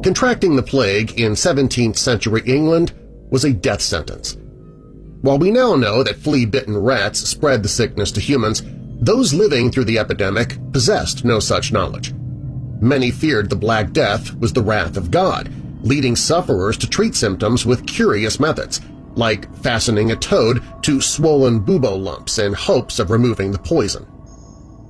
Contracting the plague in 17th-century England was a death sentence. While we now know that flea-bitten rats spread the sickness to humans, those living through the epidemic possessed no such knowledge. Many feared the Black Death was the wrath of God, leading sufferers to treat symptoms with curious methods, like fastening a toad to swollen bubo lumps in hopes of removing the poison.